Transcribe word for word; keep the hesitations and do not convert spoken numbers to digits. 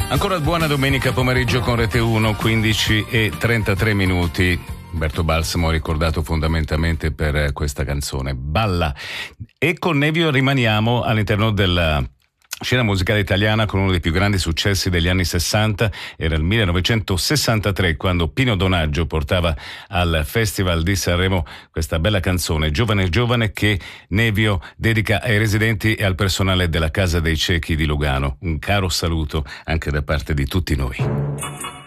Ancora buona domenica pomeriggio con Rete uno, quindici e trentatré minuti. Umberto Balsamo ricordato fondamentalmente per questa canzone, Balla. E con Nevio rimaniamo all'interno della scena musicale italiana con uno dei più grandi successi degli anni sessanta. Era il millenovecentosessantatré quando Pino Donaggio portava al Festival di Sanremo questa bella canzone, Giovane Giovane, che Nevio dedica ai residenti e al personale della Casa dei Ciechi di Lugano. Un caro saluto anche da parte di tutti noi.